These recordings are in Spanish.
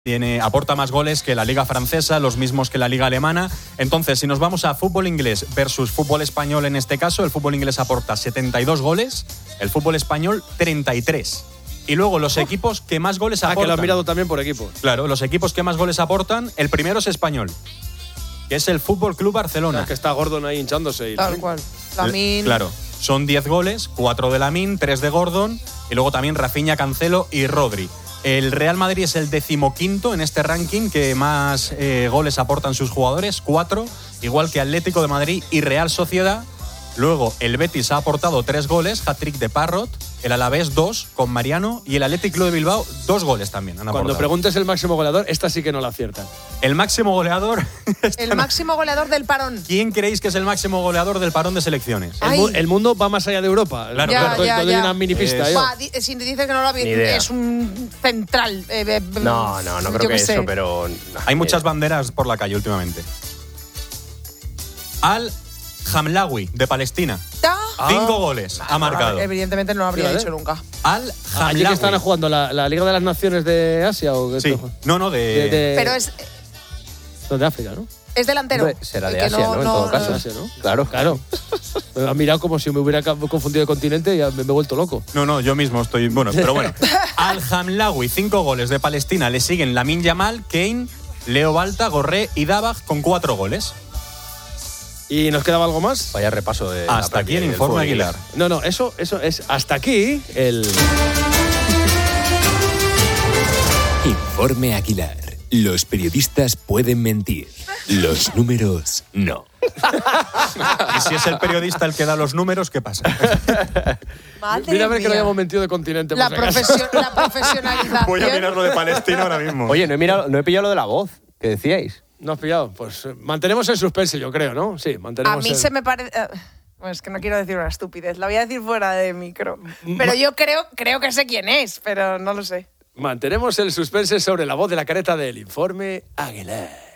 aporta más goles que la liga francesa, los mismos que la liga alemana. Entonces, si nos vamos a fútbol inglés versus fútbol español en este caso, el fútbol inglés aporta 72 goles, el fútbol español 33. Y luego los equipos que más goles aportan. Que lo has mirado también por equipos. Claro, los equipos que más goles aportan, el primero es español, que es el Fútbol Club Barcelona. O sea, que está Gordon ahí hinchándose. Tal cual. Lamine. Claro, son 10 goles, 4 de Lamine, 3 de Gordon, y luego también Rafinha, Cancelo y Rodri. El Real Madrid es el 15º en este ranking que más goles aportan sus jugadores, 4, igual que Atlético de Madrid y Real Sociedad. Luego el Betis ha aportado 3 goles, hat-trick de Parrot, el Alavés 2 con Mariano y el Athletic Club de Bilbao 2 goles también han aportado. Cuando preguntes el máximo goleador, esta sí que no la aciertan. El máximo goleador… El máximo goleador del parón. ¿Quién creéis que es el máximo goleador del parón de selecciones? El mundo va más allá de Europa. Claro, ya, claro. ya, Doy una mini pista. Si dices que no lo vi, es un central. No creo que eso, pero… Hay muchas banderas por la calle últimamente. Al-Hamlawi, de Palestina. 5 goles ha marcado. Evidentemente no lo habría dicho nunca. Al-Hamlawi. ¿Allí que están jugando la Liga de las Naciones de Asia? ¿O qué? Sí. No, de… Pero es África, ¿no? Es delantero. Será de Asia, ¿no? En todo caso. Asia, ¿no? Claro. Me ha mirado como si me hubiera confundido de continente y ya me he vuelto loco. No, yo mismo estoy… Bueno, pero bueno. Al-Hamlawi, 5 goles de Palestina. Le siguen Lamine Yamal, Kane, Leo Balta, Gorré y Dabag con 4 goles. ¿Y nos quedaba algo más? Vaya repaso de… Hasta aquí el informe Aguilar. No, eso es hasta aquí el… Informe Aguilar. Los periodistas pueden mentir. Los números no. Y si es el periodista el que da los números, ¿qué pasa? Madre Mira a ver que no mía. hayamos mentido de continente. La profesionalización. Voy a mirar lo de Palestina ahora mismo. Oye, no he pillado lo de la voz que decíais. ¿No has pillado? Pues mantenemos el suspense, yo creo, ¿no? Sí, mantenemos A mí se me parece… Bueno, es que no quiero decir una estupidez. La voy a decir fuera de micro. Pero yo creo que sé quién es, pero no lo sé. Mantenemos el suspense sobre la voz de la careta del informe Aguilar.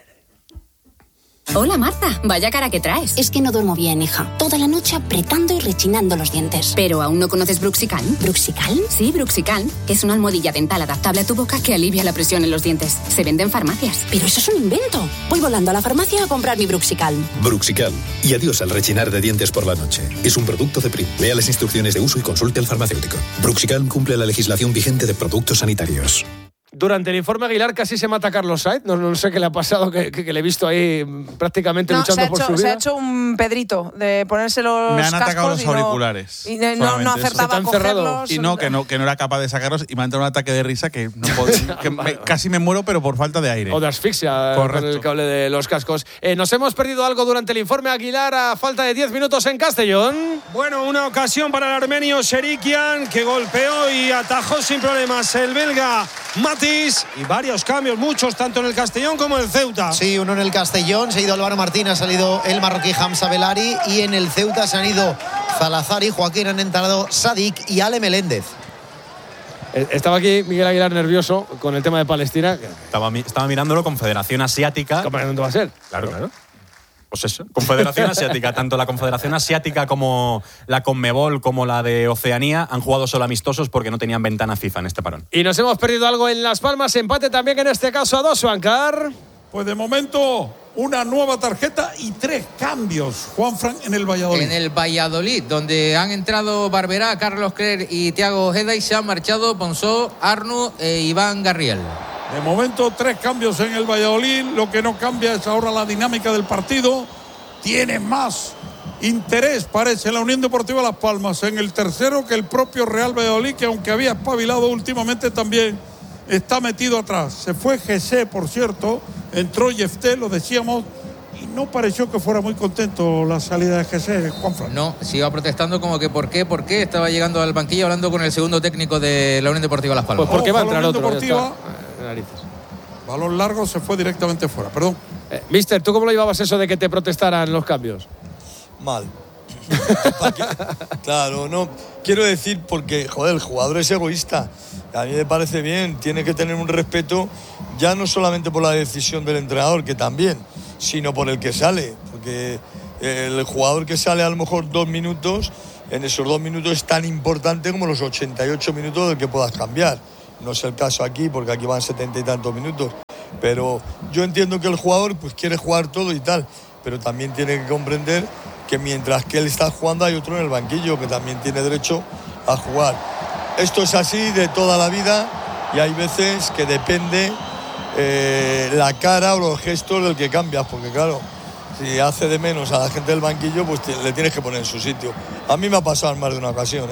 Hola Marta, vaya cara que traes. Es que no duermo bien, hija. Toda la noche apretando y rechinando los dientes. ¿Pero aún no conoces Bruxicalm? ¿Bruxicalm? Sí, Bruxicalm, que es una almohadilla dental adaptable a tu boca que alivia la presión en los dientes. Se vende en farmacias. Pero eso es un invento. Voy volando a la farmacia a comprar mi Bruxicalm. Bruxicalm. Y adiós al rechinar de dientes por la noche. Es un producto de Prim. Lea las instrucciones de uso y consulte al farmacéutico. Bruxicalm cumple la legislación vigente de productos sanitarios. Durante el informe Aguilar casi se mata a Carlos Sainz. No sé qué le ha pasado, que le he visto ahí prácticamente luchando por su vida. Se ha hecho un Pedrito de ponerse los cascos. Me han atacado los auriculares. Y no acertaba a cogerlos. Y que no era capaz de sacarlos y me ha entrado un ataque de risa que no puedo, casi me muero, pero por falta de aire. O de asfixia. Correcto. Con el cable de los cascos. Nos hemos perdido algo durante el informe Aguilar a falta de 10 minutos en Castellón. Bueno, una ocasión para el armenio Sherikian, que golpeó y atajó sin problemas el belga Matis, y varios cambios, muchos, tanto en el Castellón como en el Ceuta. Sí, uno en el Castellón, se ha ido Álvaro Martín, ha salido el marroquí Hamza Belari, y en el Ceuta se han ido Salazar y Joaquín, han entrado Sadik y Ale Meléndez. Estaba aquí Miguel Aguilar nervioso con el tema de Palestina. Estaba mirándolo Confederación Asiática. ¿Cómo va a ser? Claro. Pues eso, Confederación Asiática. Tanto la Confederación Asiática como la Conmebol como la de Oceanía han jugado solo amistosos porque no tenían ventana FIFA en este parón. Y nos hemos perdido algo en Las Palmas, empate también en este caso a 2, Juancar. Pues de momento una nueva tarjeta y 3 cambios, Juanfran, en el Valladolid. En el Valladolid, donde han entrado Barberá, Carlos Cler y Thiago Ojeda, y se han marchado Ponsó, Arnu e Iván Garriel. De momento 3 cambios en el Valladolid, lo que no cambia es ahora la dinámica del partido. Tiene más interés, parece, la Unión Deportiva Las Palmas en el tercero que el propio Real Valladolid, que aunque había espabilado últimamente también está metido atrás. Se fue Jesse, por cierto, entró Yefté, lo decíamos, y no pareció que fuera muy contento la salida de Jesse, Juanfran. No, se iba protestando como que ¿por qué? Estaba llegando al banquillo hablando con el segundo técnico de la Unión Deportiva Las Palmas. Pues porque va a entrar otro. Balón largo, se fue directamente fuera, perdón. Mister, ¿tú cómo lo llevabas eso de que te protestaran los cambios? Mal. Claro, no. Quiero decir, porque, el jugador es egoísta. A mí me parece bien, tiene que tener un respeto, ya no solamente por la decisión del entrenador, que también, sino por el que sale. Porque el jugador que sale a lo mejor 2 minutos, en esos 2 minutos es tan importante como los 88 minutos del que puedas cambiar. No es el caso aquí, porque aquí van 70 y tantos minutos. Pero yo entiendo que el jugador pues quiere jugar todo y tal, pero también tiene que comprender que mientras que él está jugando hay otro en el banquillo que también tiene derecho a jugar. Esto es así de toda la vida y hay veces que depende la cara o los gestos del que cambias, porque claro, si hace de menos a la gente del banquillo, pues le tienes que poner en su sitio. A mí me ha pasado en más de una ocasión,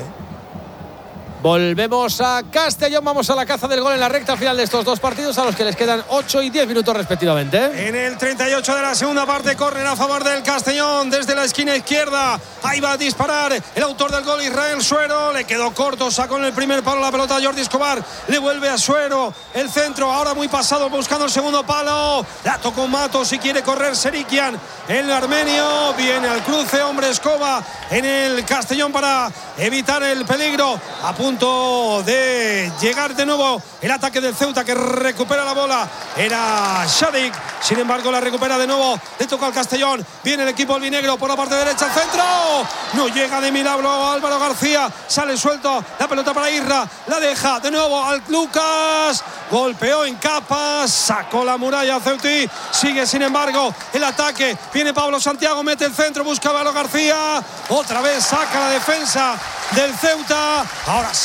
Volvemos a Castellón, vamos a la caza del gol en la recta final de estos dos partidos a los que les quedan 8 y 10 minutos respectivamente. En el 38 de la segunda parte, córner a favor del Castellón desde la esquina izquierda. Ahí va a disparar el autor del gol, Israel Suero. Le quedó corto, sacó en el primer palo la pelota a Jordi Escobar. Le vuelve a Suero, el centro, ahora muy pasado buscando el segundo palo. La tocó Matos y quiere correr Serikian, el armenio. Viene al cruce, hombre Escoba en el Castellón para evitar el peligro. A punto de llegar de nuevo el ataque del Ceuta, que recupera la bola. Era Sadik, sin embargo la recupera de nuevo. Le toca al Castellón. Viene el equipo albinegro por la parte derecha, el centro. No llega de milagro Álvaro García. Sale suelto la pelota para Irra. La deja de nuevo al Lucas. Golpeó en capas. Sacó la muralla Ceutí. Sigue sin embargo el ataque. Viene Pablo Santiago. Mete el centro. Busca a Álvaro García. Otra vez saca la defensa del Ceuta. Ahora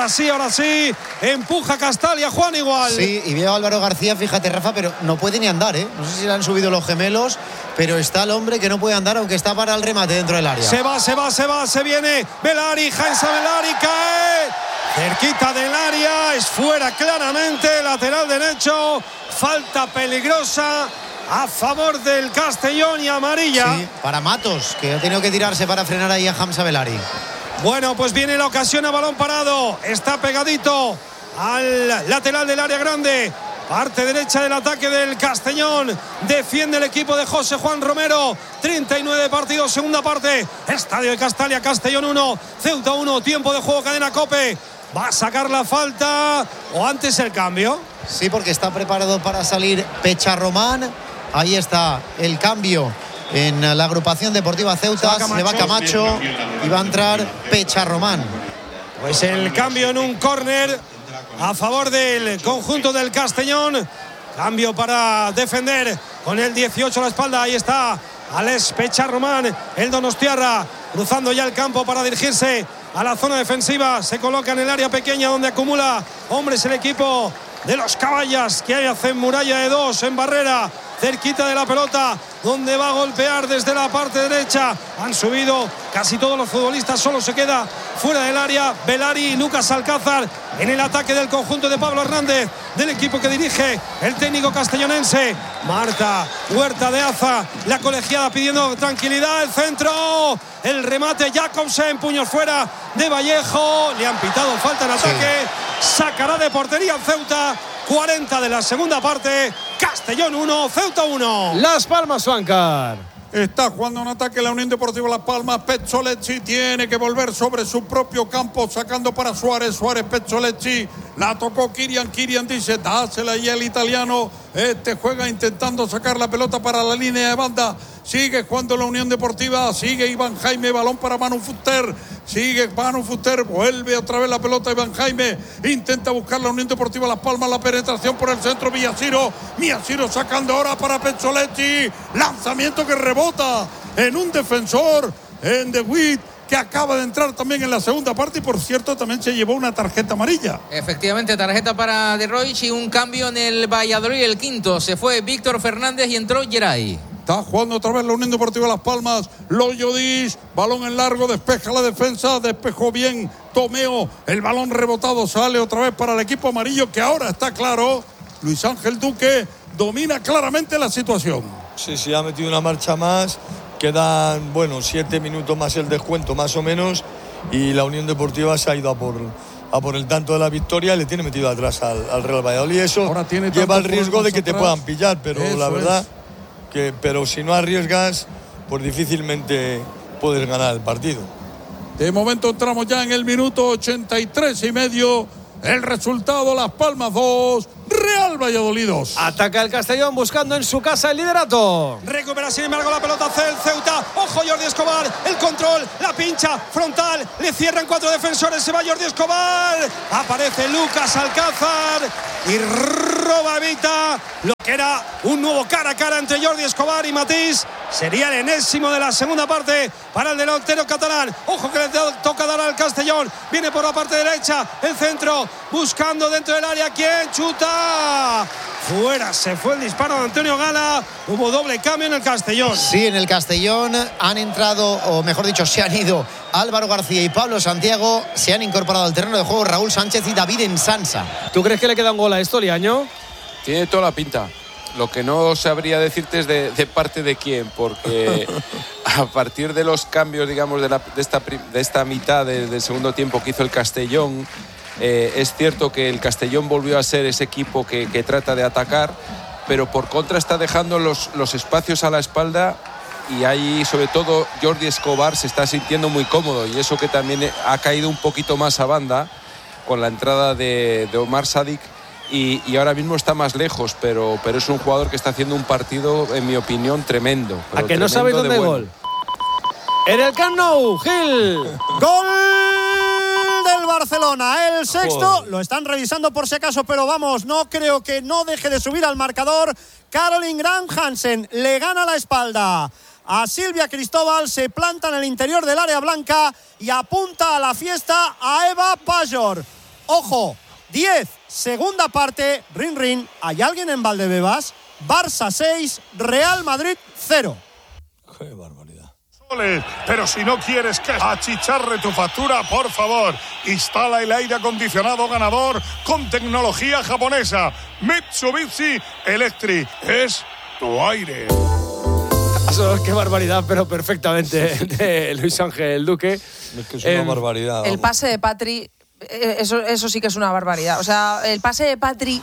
sí. Empuja Castalia, Juan igual. Sí, y veo a Álvaro García, fíjate Rafa, pero no puede ni andar, ¿eh? No sé si le han subido los gemelos, pero está el hombre que no puede andar, aunque está para el remate dentro del área. Se va, se viene Belari, Hansa Belari, cae cerquita del área, es fuera claramente, lateral derecho, falta peligrosa a favor del Castellón y amarilla. Sí, para Matos, que ha tenido que tirarse para frenar ahí a Hansa Belari. Bueno, pues viene la ocasión a balón parado. Está pegadito al lateral del área grande. Parte derecha del ataque del Castellón. Defiende el equipo de José Juan Romero. 39 partidos, segunda parte. Estadio de Castalia, Castellón 1, Ceuta 1. Tiempo de juego, cadena COPE. Va a sacar la falta o antes el cambio. Sí, porque está preparado para salir Pecharromán. Ahí está el cambio. En la agrupación deportiva Ceuta se va Camacho y va a entrar Pecharromán. Pues el cambio en un córner a favor del conjunto del Castellón. Cambio para defender con el 18 a la espalda. Ahí está Alex Pecharromán, el donostiarra, cruzando ya el campo para dirigirse a la zona defensiva. Se coloca en el área pequeña donde acumula hombres el equipo de los Caballas, que ahí hacen muralla de dos en barrera, cerquita de la pelota, donde va a golpear desde la parte derecha. Han subido casi todos los futbolistas, solo se queda fuera del área Belari y Lucas Alcázar en el ataque del conjunto de Pablo Hernández, del equipo que dirige el técnico castellonense. Marta Huerta de Aza, la colegiada pidiendo tranquilidad, el centro, el remate Jacobsen, puños fuera de Vallejo, le han pitado falta en ataque, sacará de portería el Ceuta. 40 de la segunda parte, Castellón 1, Ceuta 1. Las Palmas, Juancar. Está jugando un ataque la Unión Deportiva Las Palmas. Pezzolecci tiene que volver sobre su propio campo, sacando para Suárez. Pezzolecci, la tocó Kirian. Kirian dice, dásela y el italiano. Juega intentando sacar la pelota para la línea de banda. Sigue jugando la Unión Deportiva. Sigue Iván Jaime, balón para Manu Fuster. Sigue Manu Fuster, vuelve otra vez la pelota Iván Jaime. Intenta buscar la Unión Deportiva Las Palmas, la penetración por el centro. Miyashiro sacando ahora para Pezzolecci. Lanzamiento que rebota en un defensor, en De Witt, que acaba de entrar también en la segunda parte y por cierto también se llevó una tarjeta amarilla. Efectivamente, tarjeta para De Roich y un cambio en el Valladolid, el quinto. Se fue Víctor Fernández y entró Geray. Está jugando otra vez la Unión Deportiva Las Palmas. Loyodis, balón en largo, despeja la defensa, despejó bien Tomeo. El balón rebotado sale otra vez para el equipo amarillo, que ahora está claro. Luis Ángel Duque domina claramente la situación. Sí, ha metido una marcha más. Quedan, 7 minutos más el descuento, más o menos. Y la Unión Deportiva se ha ido a por el tanto de la victoria. Le tiene metido atrás al Real Valladolid. Eso lleva el riesgo de que te puedan pillar, pero la verdad... pero si no arriesgas, pues difícilmente puedes ganar el partido. De momento entramos ya en el minuto 83 y medio. El resultado, Las Palmas 2, Real Real Valladolid 2. Ataca el Castellón buscando en su casa el liderato. Recupera sin embargo la pelota el Ceuta. Ojo Jordi Escobar, el control, la pincha frontal, le cierran 4 defensores, se va Jordi Escobar. Aparece Lucas Alcázar y roba Evita lo que era un nuevo cara a cara entre Jordi Escobar y Matís. Sería el enésimo de la segunda parte para el delantero catalán. Ojo que le toca dar al Castellón. Viene por la parte derecha, el centro, buscando dentro del área. ¿Quién chuta? Fuera, se fue el disparo de Antonio Gala. Hubo doble cambio en el Castellón. Sí, en el Castellón han entrado, o mejor dicho, se han ido Álvaro García y Pablo Santiago. Se han incorporado al terreno de juego Raúl Sánchez y David Ensansa. ¿Tú crees que le queda un gol a esto, Liaño? Tiene toda la pinta. Lo que no sabría decirte es de parte de quién, porque a partir de los cambios, digamos, de esta mitad del segundo tiempo que hizo el Castellón, es cierto que el Castellón volvió a ser ese equipo que trata de atacar, pero por contra está dejando los espacios a la espalda, y ahí sobre todo Jordi Escobar se está sintiendo muy cómodo, y eso que también ha caído un poquito más a banda con la entrada de Omar Sadik. Y ahora mismo está más lejos, pero es un jugador que está haciendo un partido, en mi opinión, tremendo. ¿A que no sabéis dónde hay gol? En el Camp Nou, Gil. Gol del Barcelona, el sexto. Joder. Lo están revisando por si acaso, pero vamos, no creo que no deje de subir al marcador. Caroline Graham Hansen le gana la espalda a Silvia Cristóbal, se planta en el interior del área blanca y apunta a la fiesta a Eva Pajor. Ojo, 10, segunda parte, rin rin, ¿hay alguien en Valdebebas? Barça 6, Real Madrid 0. ¡Qué barbaridad! Pero si no quieres que achicharre tu factura, por favor, instala el aire acondicionado ganador con tecnología japonesa. Mitsubishi Electric es tu aire. Qué barbaridad, pero perfectamente de Luis Ángel Duque. Es que es una barbaridad. El pase de Patri... Eso sí que es una barbaridad. O sea, el pase de Patri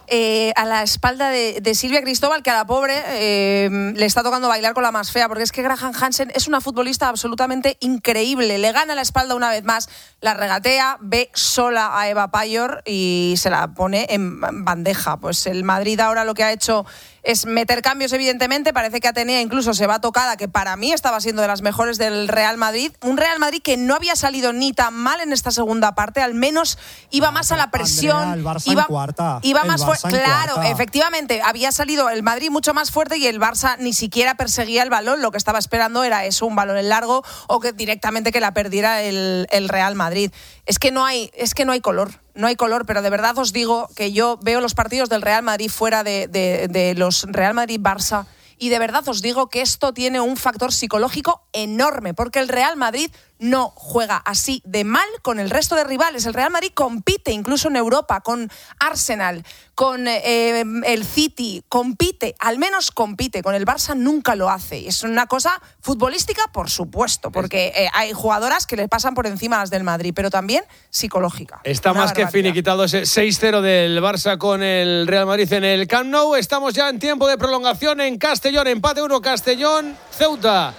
a la espalda de Silvia Cristóbal, que a la pobre le está tocando bailar con la más fea, porque es que Graham Hansen es una futbolista absolutamente increíble. Le gana la espalda una vez más, la regatea, ve sola a Eva Pajor y se la pone en bandeja. Pues el Madrid ahora lo que ha hecho es meter cambios, evidentemente. Parece que Atenea incluso se va tocada, que para mí estaba siendo de las mejores del Real Madrid. Un Real Madrid que no había salido ni tan mal en esta segunda parte, al menos iba más a la presión. Andrea, el Barça en cuarta. Iba más fuerte. Claro, cuarta. Efectivamente, había salido el Madrid mucho más fuerte y el Barça ni siquiera perseguía el balón. Lo que estaba esperando era eso, un balón en largo, o que directamente que la perdiera el Real Madrid. Es que no hay color. No hay color, pero de verdad os digo que yo veo los partidos del Real Madrid fuera de los Real Madrid-Barça, y de verdad os digo que esto tiene un factor psicológico enorme, porque el Real Madrid no juega así de mal con el resto de rivales. El Real Madrid compite incluso en Europa con Arsenal, con el City, compite, al menos compite. Con el Barça nunca lo hace. Es una cosa futbolística, por supuesto, porque hay jugadoras que le pasan por encima a las del Madrid, pero también psicológica. Está más que finiquitado ese 6-0 del Barça con el Real Madrid en el Camp Nou. Estamos ya en tiempo de prolongación en Castellón, empate 1 Castellón, Ceuta.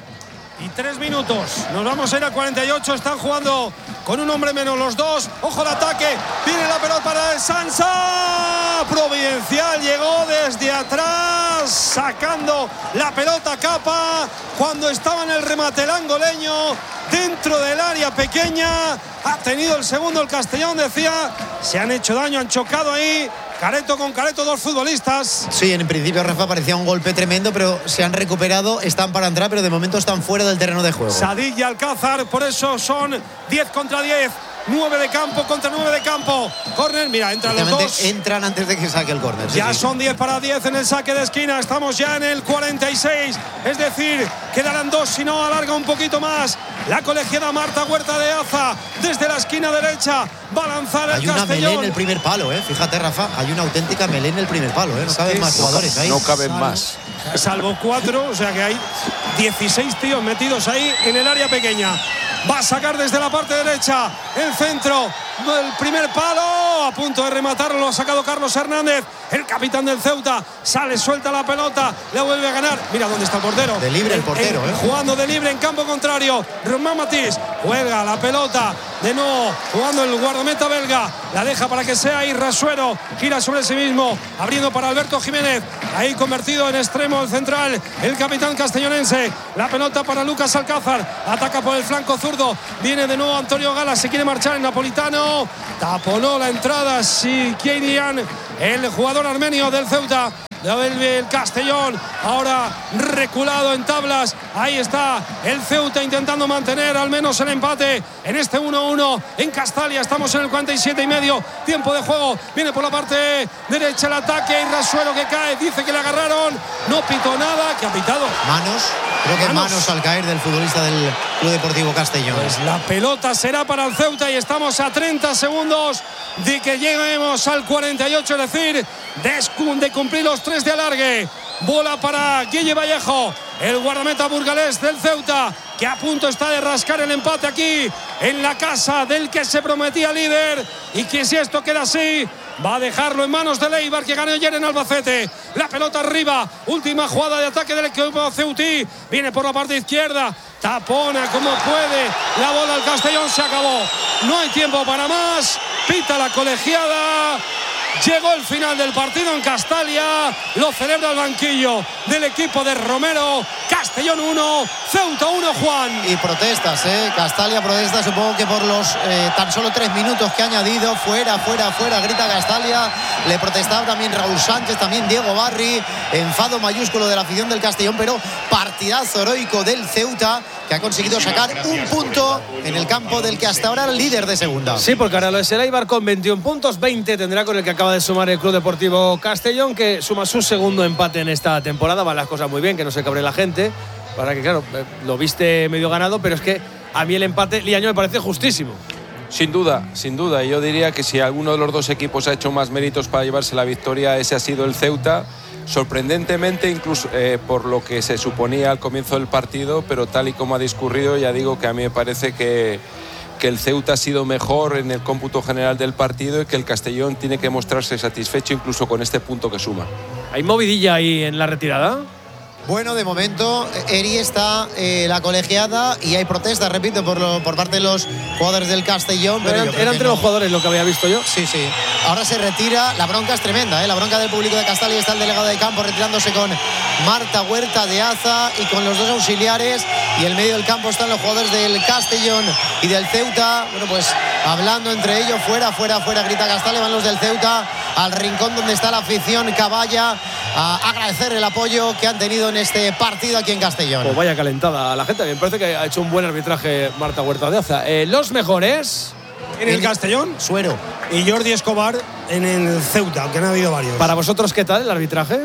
Y 3 minutos. Nos vamos a ir a 48. Están jugando con un hombre menos los dos. Ojo al ataque. Viene la pelota para el Sansa. Providencial llegó desde atrás, sacando la pelota Capa cuando estaba en el remate el angoleño dentro del área pequeña. Ha tenido el segundo el Castellón, decía. Se han hecho daño, han chocado ahí. Careto con Careto, dos futbolistas. Sí, en principio, Rafa, parecía un golpe tremendo, pero se han recuperado, están para entrar, pero de momento están fuera del terreno de juego. Sadik y Alcázar, por eso son 10 contra 10. 9 de campo contra 9 de campo. Córner, mira, entran los dos. Entran antes de que saque el córner. Ya sí. Son 10 para 10 en el saque de esquina. Estamos ya en el 46. Es decir, quedarán 2, si no alarga un poquito más. La colegiada Marta Huerta de Aza, desde la esquina derecha, va a lanzar el Castellón. Hay una melé en el primer palo, Fíjate, Rafa, hay una auténtica melé en el primer palo, No caben más jugadores ahí. No caben más. Salvo 4, o sea que hay 16 tíos metidos ahí en el área pequeña. Va a sacar desde la parte derecha el centro, el primer palo, a punto de rematarlo, lo ha sacado Carlos Hernández, el capitán del Ceuta. Sale, suelta la pelota, le vuelve a ganar. Mira dónde está el portero. De libre el portero, Jugando de libre en campo contrario. Román Matís juega la pelota De nuevo jugando el guardameta belga. La deja para que sea Irrasuero. Gira sobre sí mismo. Abriendo para Alberto Jiménez. Ahí convertido en extremo el central. El capitán castellonense. La pelota para Lucas Alcázar. Ataca por el flanco zurdo. Viene de nuevo Antonio Gala. Se quiere marchar el napolitano. Taponó la entrada Sikierian, el jugador armenio del Ceuta. El Castellón ahora reculado en tablas. Ahí está el Ceuta intentando mantener al menos el empate en este 1-1 en Castalia. Estamos en el 47,5, tiempo de juego. Viene por la parte derecha el ataque. Irrasuero que cae, dice que le agarraron. No pitó nada. ¿Qué ha pitado? Manos. Creo que manos al caer del futbolista del Club Deportivo Castellón. Pues la pelota será para el Ceuta y estamos a 30 segundos de que lleguemos al 48, es decir, de cumplir los 3 de alargue. Bola para Guille Vallejo, el guardameta burgalés del Ceuta, que a punto está de rascar el empate aquí en la casa del que se prometía líder, y que si esto queda así va a dejarlo en manos de Leibar, que ganó ayer en Albacete. La pelota arriba, última jugada de ataque del equipo ceutí. Viene por la parte izquierda, tapona como puede la bola al Castellón. Se acabó, no hay tiempo para más. Pita la colegiada. Llegó el final del partido en Castalia. Lo celebra el banquillo del equipo de Romero. Castellón 1, Ceuta 1, Juan. Y protestas, Castalia protesta, supongo que por los tan solo 3 minutos que ha añadido. Fuera, fuera, fuera, grita Castalia. Le protestaba también Raúl Sánchez, también Diego Barri. Enfado mayúsculo de la afición del Castellón, pero partidazo heroico del Ceuta, que ha conseguido sacar un punto en el campo del que hasta ahora era el líder de segunda. Sí, porque ahora lo es el Eibar con 21 puntos, 20 tendrá con el que acaba de sumar el Club Deportivo Castellón, que suma su segundo empate en esta temporada. Van las cosas muy bien, que no se cabre la gente, para que, claro, lo viste medio ganado, pero es que a mí el empate Liaño me parece justísimo. Sin duda, sin duda. Yo diría que si alguno de los dos equipos ha hecho más méritos para llevarse la victoria, ese ha sido el Ceuta. Sorprendentemente, incluso por lo que se suponía al comienzo del partido, pero tal y como ha discurrido, ya digo que a mí me parece que el Ceuta ha sido mejor en el cómputo general del partido y que el Castellón tiene que mostrarse satisfecho incluso con este punto que suma. ¿Hay movidilla ahí en la retirada? Bueno, de momento Eri está la colegiada y hay protestas, repito, por parte de los jugadores del Castellón. Pero era entre los jugadores lo que había visto yo. Sí, sí. Ahora se retira. La bronca es tremenda, la bronca del público de Castalia. Está el delegado de campo retirándose con Marta Huerta de Aza y con los dos auxiliares. Y en medio del campo están los jugadores del Castellón y del Ceuta. Bueno, pues hablando entre ellos. Fuera, fuera, fuera, grita Castalia. Van los del Ceuta al rincón donde está la afición caballa a agradecer el apoyo que han tenido en este partido aquí en Castellón. Pues vaya calentada la gente. Me parece que ha hecho un buen arbitraje Marta Huerta de Aza. Los mejores en el Castellón, Suero y Jordi Escobar en el Ceuta, aunque han habido varios. Para vosotros, ¿qué tal el arbitraje?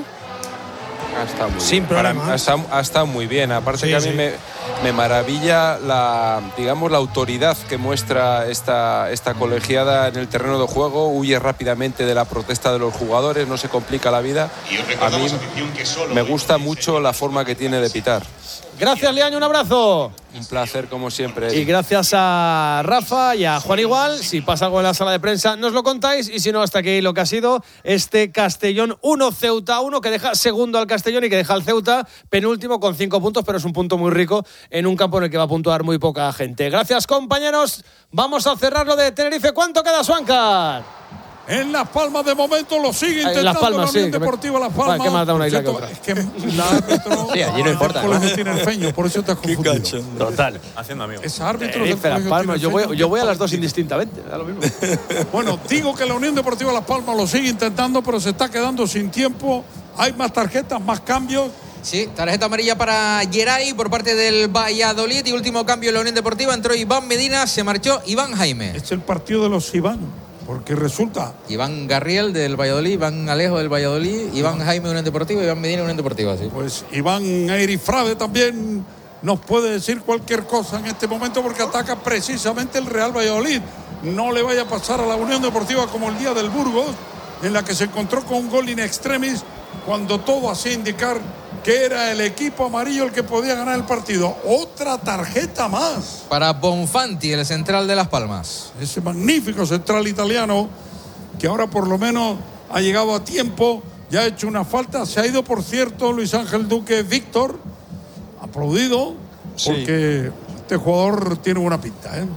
Ha estado muy Sin bien. problema. Ha estado muy bien. Aparte que a mí me maravilla la autoridad que muestra esta colegiada en el terreno de juego. Huye rápidamente de la protesta de los jugadores, no se complica la vida. A mí me gusta mucho la forma que tiene de pitar. Gracias, Liaño, un abrazo. Un placer, como siempre. Y gracias a Rafa y a Juan igual. Si pasa algo en la sala de prensa, nos lo contáis. Y si no, hasta aquí lo que ha sido este Castellón 1, Ceuta 1, que deja segundo al Castellón y que deja al Ceuta penúltimo con 5 puntos, pero es un punto muy rico en un campo en el que va a puntuar muy poca gente. Gracias, compañeros. Vamos a cerrar lo de Tenerife. ¿Cuánto queda, Suancar? En Las Palmas de momento lo sigue intentando Las Palmas, la Unión sí, Deportiva Las Palmas. Que me ha dado una isla que otra. Es que la árbitro sí, allí no importa, ¿no? Tiene el feño, por eso te has confundido. Total. Haciendo amigos. Es árbitro Las Palmas. Yo voy a las dos indistintamente. Da lo mismo. Bueno, digo que la Unión Deportiva Las Palmas lo sigue intentando, pero se está quedando sin tiempo. Hay más tarjetas, más cambios. Sí, tarjeta amarilla para Geray por parte del Valladolid. Y último cambio en la Unión Deportiva. Entró Iván Medina, se marchó Iván Jaime. Es el partido de los Iván. Porque resulta... Iván Garriel del Valladolid, Iván Alejo del Valladolid, Iván Jaime Unión Deportiva, Iván Medina Unión Deportiva. Sí. Pues Iván Eirifrade también nos puede decir cualquier cosa en este momento porque ataca precisamente el Real Valladolid. No le vaya a pasar a la Unión Deportiva como el día del Burgos, en la que se encontró con un gol in extremis cuando todo hacía indicar que era el equipo amarillo el que podía ganar el partido. Otra tarjeta más. Para Bonfanti, el central de Las Palmas. Ese magnífico central italiano que ahora por lo menos ha llegado a tiempo, ya ha hecho una falta. Se ha ido, por cierto, Luis Ángel Duque Víctor, aplaudido, porque este jugador tiene buena pinta,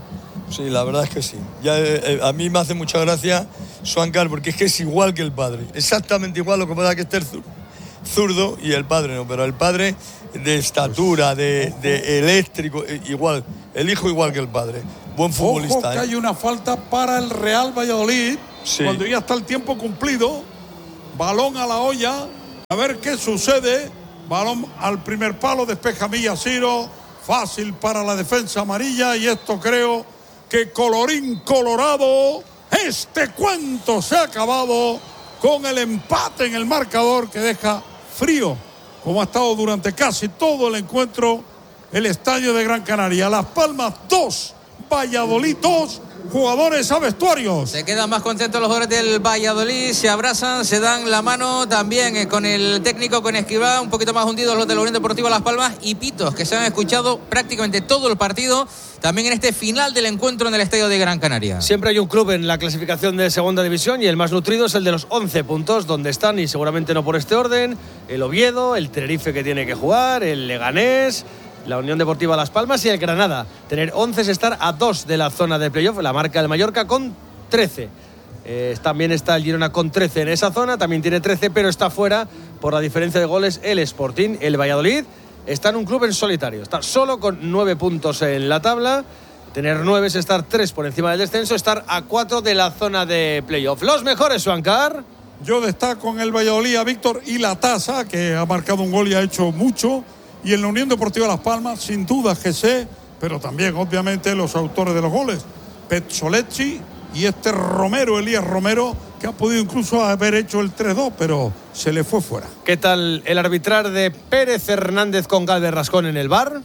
Sí, la verdad es que sí. Ya, a mí me hace mucha gracia Swankar porque es que es igual que el padre. Exactamente igual, lo que pasa es que este es zurdo y el padre no. Pero el padre de estatura, de eléctrico, igual. El hijo igual que el padre. Buen futbolista. Ojo que hay una falta para el Real Valladolid. Sí. Cuando ya está el tiempo cumplido. Balón a la olla. A ver qué sucede. Balón al primer palo. Despeja Millásiro. Fácil para la defensa amarilla. Y esto creo que colorín colorado. Este cuento se ha acabado con el empate en el marcador que deja frío, como ha estado durante casi todo el encuentro, el estadio de Gran Canaria. Las Palmas 2, Valladolid 2, jugadores a vestuarios. Se quedan más contentos los jugadores del Valladolid, se abrazan, se dan la mano también con el técnico, con Escribá, un poquito más hundidos los de la Unión Deportiva Las Palmas, y pitos que se han escuchado prácticamente todo el partido, también en este final del encuentro en el estadio de Gran Canaria. Siempre hay un club en la clasificación de segunda división y el más nutrido es el de los 11 puntos, donde están, y seguramente no por este orden, el Oviedo, el Tenerife que tiene que jugar, el Leganés, la Unión Deportiva Las Palmas y el Granada. Tener 11 es estar a 2 de la zona de playoff, la marca del Mallorca con 13. También está el Girona con 13 en esa zona, también tiene 13, pero está fuera por la diferencia de goles el Sporting. El Valladolid está en un club en solitario, está solo con 9 puntos en la tabla. Tener 9 es estar 3 por encima del descenso, estar a 4 de la zona de playoff. Los mejores, Swankar. Yo destaco en el Valladolid a Víctor Ilatasa, que ha marcado un gol y ha hecho mucho. Y en la Unión Deportiva Las Palmas, sin duda Jesse, pero también obviamente los autores de los goles, Pezzolecci y este Romero, Elías Romero, que ha podido incluso haber hecho el 3-2, pero se le fue fuera. ¿Qué tal el arbitrar de Pérez Hernández con Galvez Rascón en el VAR?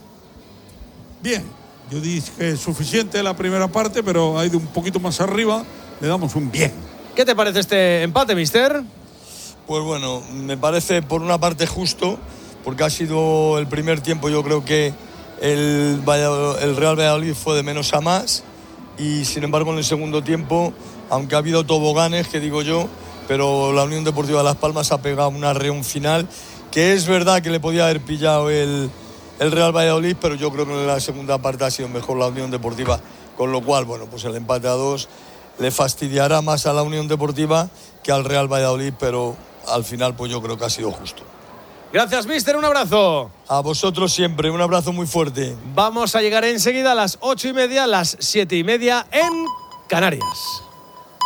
Bien, yo dije suficiente la primera parte, pero ha ido un poquito más arriba, le damos un bien. ¿Qué te parece este empate, mister? Pues bueno, me parece por una parte justo, porque ha sido el primer tiempo, yo creo que el Real Valladolid fue de menos a más, y sin embargo en el segundo tiempo, aunque ha habido toboganes, que digo yo, pero la Unión Deportiva Las Palmas ha pegado una reunión final, que es verdad que le podía haber pillado el Real Valladolid, pero yo creo que en la segunda parte ha sido mejor la Unión Deportiva, con lo cual, bueno, pues el empate a 2 le fastidiará más a la Unión Deportiva que al Real Valladolid, pero al final pues yo creo que ha sido justo. Gracias, mister, un abrazo. A vosotros siempre, un abrazo muy fuerte. Vamos a llegar enseguida a las 8:30, las 7:30 en Canarias.